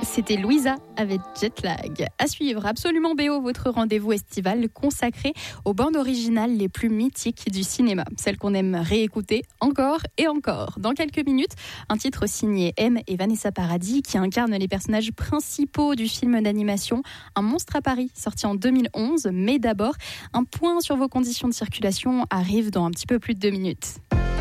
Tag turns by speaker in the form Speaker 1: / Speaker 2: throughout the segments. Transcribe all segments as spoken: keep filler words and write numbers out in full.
Speaker 1: C'était Louisa avec Jetlag. À suivre, Absolument B O, votre rendez-vous estival consacré aux bandes originales les plus mythiques du cinéma. Celles qu'on aime réécouter encore et encore. Dans quelques minutes, un titre signé M et Vanessa Paradis qui incarne les personnages principaux du film d'animation Un monstre à Paris, sorti en deux mille onze. Mais d'abord, un point sur vos conditions de circulation arrive dans un petit peu plus de deux minutes.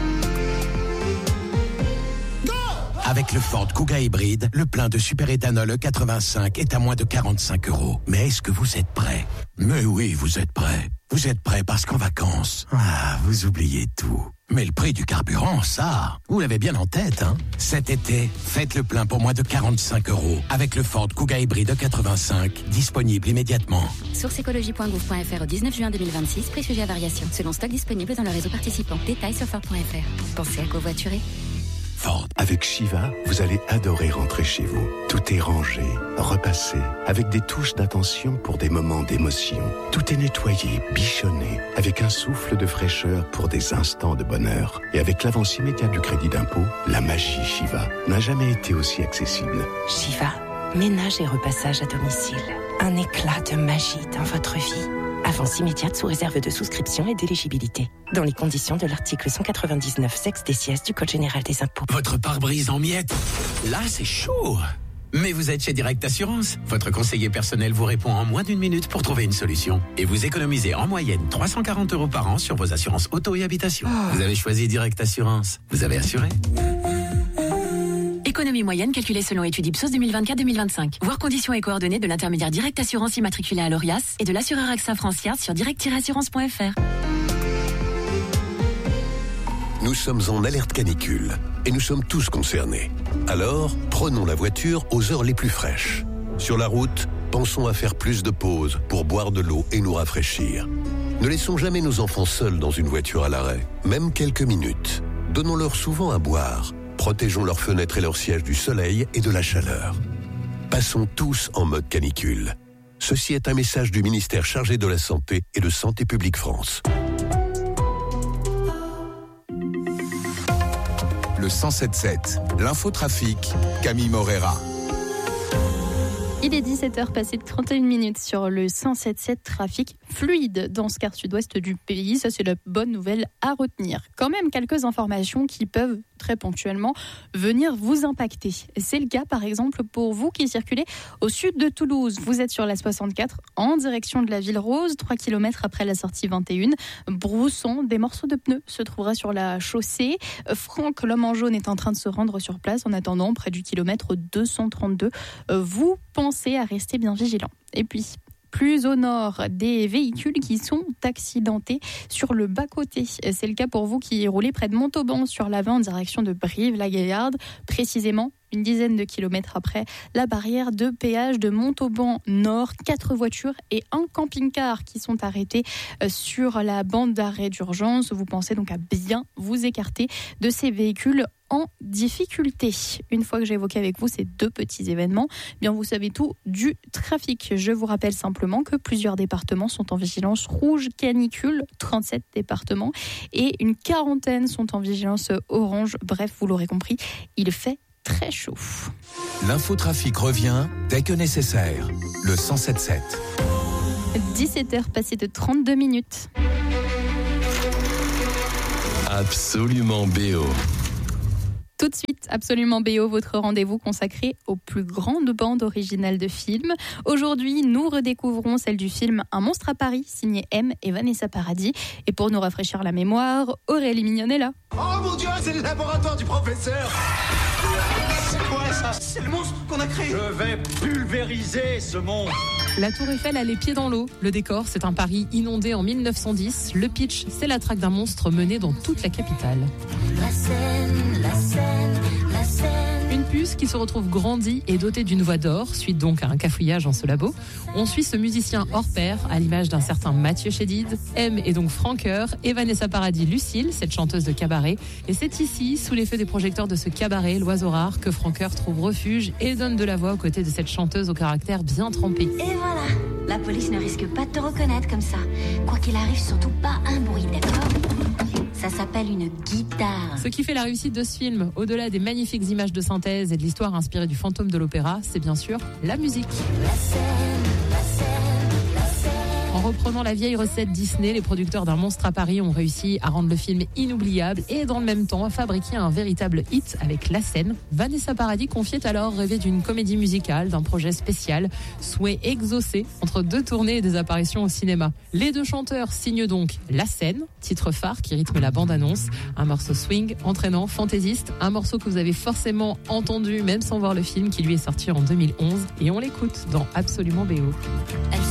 Speaker 2: Avec le Ford Kuga hybride, le plein de superéthanol E quatre-vingt-cinq est à moins de quarante-cinq euros. Mais est-ce que vous êtes prêts ? Mais oui, vous êtes prêts. Vous êtes prêts parce qu'en vacances, ah, vous oubliez tout. Mais le prix du carburant, ça, vous l'avez bien en tête, hein ? Cet été, faites le plein pour moins de quarante-cinq euros avec le Ford Kuga hybride E quatre-vingt-cinq, disponible immédiatement.
Speaker 3: Source écologie point gouv point f r au dix-neuf juin deux mille vingt-six, prix sujet à variation, selon stock disponible dans le réseau participant. Détails sur ford point f r. Pensez à covoiturer.
Speaker 4: Ford. Avec Shiva, vous allez adorer rentrer chez vous. Tout est rangé, repassé, avec des touches d'attention pour des moments d'émotion. Tout est nettoyé, bichonné, avec un souffle de fraîcheur pour des instants de bonheur. Et avec l'avance immédiate du crédit d'impôt, la magie Shiva n'a jamais été aussi accessible.
Speaker 5: Shiva, ménage et repassage à domicile. Un éclat de magie dans votre vie. Avance immédiate sous réserve de souscription et d'éligibilité. Dans les conditions de l'article cent quatre-vingt-dix-neuf sexe D C S du Code général des impôts.
Speaker 2: Votre pare-brise en miettes ? Là, c'est chaud. Mais vous êtes chez Direct Assurance. Votre conseiller personnel vous répond en moins d'une minute pour trouver une solution. Et vous économisez en moyenne trois cent quarante euros par an sur vos assurances auto et habitation. Oh. Vous avez choisi Direct Assurance. Vous avez assuré ?
Speaker 3: Économie moyenne calculée selon étude Ipsos deux mille vingt-quatre deux mille vingt-cinq. Voir conditions et coordonnées de l'intermédiaire Direct Assurance immatriculé à l'Orias et de l'assureur AXA Francia sur direct tiret assurance point f r.
Speaker 4: Nous sommes en alerte canicule et nous sommes tous concernés. Alors, prenons la voiture aux heures les plus fraîches. Sur la route, pensons à faire plus de pauses pour boire de l'eau et nous rafraîchir. Ne laissons jamais nos enfants seuls dans une voiture à l'arrêt, même quelques minutes. Donnons-leur souvent à boire. Protégeons leurs fenêtres et leurs sièges du soleil et de la chaleur. Passons tous en mode canicule. Ceci est un message du ministère chargé de la Santé et de Santé publique France.
Speaker 6: Le cent sept sept, l'infotrafic, Camille Morera.
Speaker 1: Il est dix-sept heures passées de trente et une minutes sur le cent sept sept, trafic fluide dans ce quart sud-ouest du pays. Ça, c'est la bonne nouvelle à retenir. Quand même, quelques informations qui peuvent très ponctuellement venir vous impacter. C'est le cas, par exemple, pour vous qui circulez au sud de Toulouse. Vous êtes sur la soixante-quatre en direction de la Ville Rose, trois kilomètres après la sortie vingt et un. Broussant, des morceaux de pneus se trouveraient sur la chaussée. Franck, l'homme en jaune, est en train de se rendre sur place. En attendant, près du kilomètre deux cent trente-deux, vous pensez à rester bien vigilant. Et puis, plus au nord, des véhicules qui sont accidentés sur le bas-côté. C'est le cas pour vous qui roulez près de Montauban sur l'A vingt en direction de Brive-la-Gaillarde, précisément une dizaine de kilomètres après la barrière de péage de Montauban Nord. Quatre voitures et un camping-car qui sont arrêtés sur la bande d'arrêt d'urgence. Vous pensez donc à bien vous écarter de ces véhicules en difficulté. Une fois que j'ai évoqué avec vous ces deux petits événements, eh bien vous savez tout du trafic. Je vous rappelle simplement que plusieurs départements sont en vigilance rouge canicule, trente-sept départements, et une quarantaine sont en vigilance orange. Bref, vous l'aurez compris, il fait très chaud.
Speaker 6: L'infotrafic revient dès que nécessaire. Le cent sept sept.
Speaker 1: dix-sept heures passées de trente-deux minutes.
Speaker 7: Absolument B O.
Speaker 1: Tout de suite, Absolument B O, votre rendez-vous consacré aux plus grandes bandes originales de films. Aujourd'hui, nous redécouvrons celle du film Un monstre à Paris, signé M et Vanessa Paradis. Et pour nous rafraîchir la mémoire, Aurélie Mignon est là.
Speaker 8: Oh mon Dieu, c'est le laboratoire du professeur. C'est quoi ça? C'est le monstre qu'on a créé. Je vais pulvériser ce monstre.
Speaker 9: La Tour Eiffel a les pieds dans l'eau. Le décor, c'est un Paris inondé en mille neuf cent dix. Le pitch, c'est la traque d'un monstre mené dans toute la capitale.
Speaker 10: La scène, la scène, la scène.
Speaker 9: Une puce qui se retrouve grandie et dotée d'une voix d'or, suite donc à un cafouillage en ce labo. On suit ce musicien hors pair, à l'image d'un certain Mathieu Chédid. M est donc Franqueur et Vanessa Paradis Lucille, cette chanteuse de cabaret. Et c'est ici, sous l'effet des projecteurs de ce cabaret, l'oiseau rare, que Franqueur trouve refuge et donne de la voix aux côtés de cette chanteuse au caractère bien trempé.
Speaker 10: Et voilà, la police ne risque pas de te reconnaître comme ça. Quoi qu'il arrive, surtout pas un bruit, d'accord ? Ça s'appelle une guitare.
Speaker 9: Ce qui fait la réussite de ce film, au-delà des magnifiques images de synthèse et de l'histoire inspirée du fantôme de l'opéra, c'est bien sûr la musique.
Speaker 10: La scène, la scène, la scène.
Speaker 9: En reprenant la vieille recette Disney, les producteurs d'un Monstre à Paris ont réussi à rendre le film inoubliable et dans le même temps à fabriquer un véritable hit avec La Scène. Vanessa Paradis confiait alors rêver d'une comédie musicale, d'un projet spécial, souhait exaucé entre deux tournées et des apparitions au cinéma. Les deux chanteurs signent donc La Scène, titre phare qui rythme la bande-annonce, un morceau swing, entraînant, fantaisiste, un morceau que vous avez forcément entendu même sans voir le film qui lui est sorti en deux mille onze et on l'écoute dans Absolument B O.